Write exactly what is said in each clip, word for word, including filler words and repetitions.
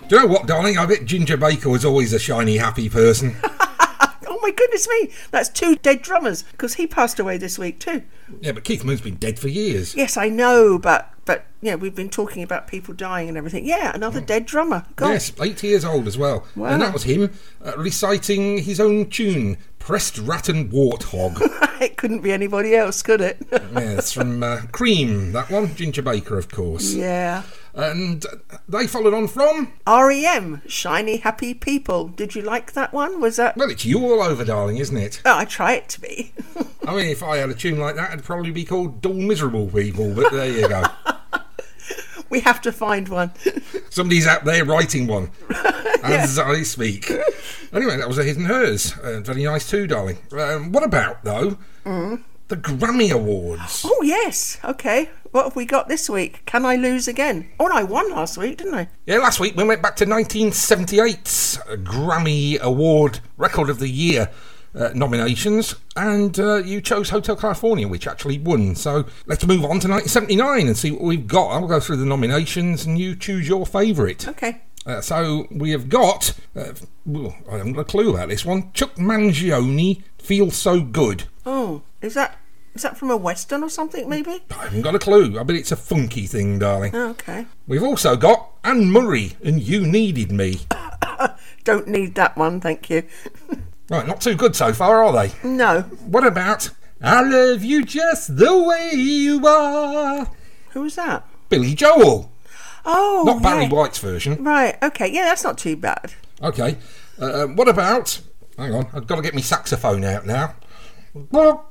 Do you know what, darling? I bet Ginger Baker was always a shiny, happy person. Oh my goodness me, that's two dead drummers, because he passed away this week too. Yeah, but Keith Moon's been dead for years. Yes, I know, but but yeah, we've been talking about people dying and everything. Yeah, another dead drummer. God. Yes, eighty years old as well. Wow. And that was him uh, reciting his own tune, Pressed Rat and Warthog. It couldn't be anybody else, could it? Yeah, it's from uh, Cream, that one. Ginger Baker, of course. Yeah. And they followed on from... R E M, Shiny Happy People. Did you like that one? Was that... Well, it's you all over, darling, isn't it? Oh, I try it to be. I mean, if I had a tune like that, it'd probably be called Dull Miserable People, but there you go. We have to find one. Somebody's out there writing one as yeah. I speak. Anyway, that was a His and Hers. Uh, very nice too, darling. Um, what about, though, mm. the Grammy Awards? Oh, yes. OK. What have we got this week? Can I Lose Again? Oh, no, I won last week, didn't I? Yeah, last week we went back to nineteen seventy-eight's Grammy Award Record of the Year uh, nominations, and uh, you chose Hotel California, which actually won. So let's move on to nineteen seventy-nine and see what we've got. I'll go through the nominations and you choose your favourite. OK. Uh, so we have got, uh, well, I haven't got a clue about this one, Chuck Mangione, Feel So Good. Oh, is that... Is that from a Western or something, maybe? I haven't got a clue. I bet it's a funky thing, darling. Oh, OK. We've also got Anne Murray and You Needed Me. Don't need that one, thank you. Right, not too good so far, are they? No. What about I Love You Just The Way You Are? Who was that? Billy Joel. Oh, Not Barry yeah. White's version. Right, OK. Yeah, that's not too bad. OK. Uh, what about... Hang on, I've got to get my saxophone out now. Oh!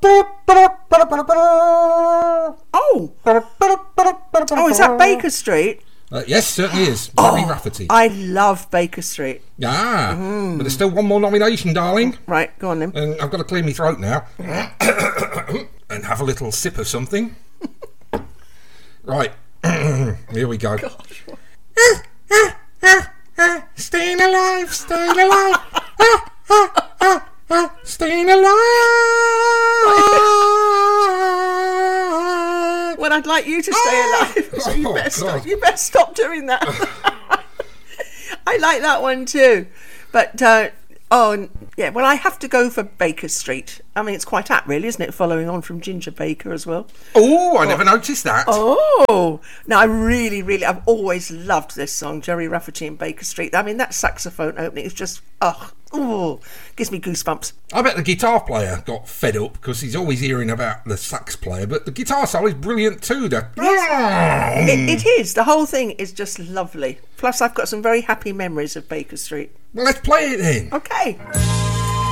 Oh, is that Baker Street? Uh, yes, certainly is. Very oh, Rafferty. I love Baker Street. Ah, mm. but there's still one more nomination, darling. Right, go on then. And I've got to clear my throat now. And have a little sip of something. Right, here we go. Gosh. Staying alive, staying alive. Staying alive. Well, I'd like you to stay alive, so you better, stop, you better stop doing that. I like that one too, but uh, oh yeah, well I have to go for Baker Street. I mean, it's quite apt, really, isn't it? Following on from Ginger Baker as well. Oh, I oh. never noticed that. Oh, no, I really, really, I've always loved this song, Gerry Rafferty and Baker Street. I mean, that saxophone opening is just, oh, oh, gives me goosebumps. I bet the guitar player got fed up because he's always hearing about the sax player, but the guitar solo is brilliant too. The... Yes, it, it is. The whole thing is just lovely. Plus, I've got some very happy memories of Baker Street. Well, let's play it then. Okay.